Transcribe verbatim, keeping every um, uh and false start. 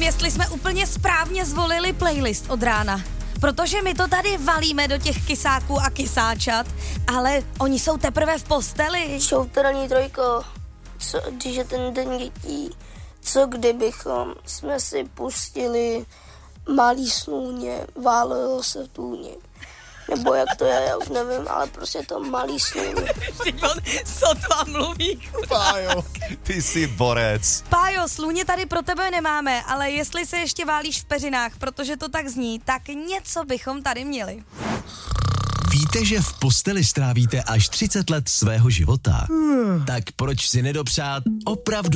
jestli jsme úplně správně zvolili playlist od rána. Protože my to tady valíme do těch kysáků a kysáčat, ale oni jsou teprve v posteli. Šoutraní trojko, co, když je ten den dětí, co kdybychom jsme si pustili Malý slůně, válelo se v tůni. Nebo jak to je, já už nevím, ale prostě to Malý slůně. Šimon sotva mluví. Pájo, ty jsi borec. Pájo, slůně tady pro tebe nemáme, ale jestli se ještě válíš v peřinách, protože to tak zní, tak něco bychom tady měli. Víte, že v posteli strávíte až třicet let svého života? Hmm. Tak proč si nedopřát opravdu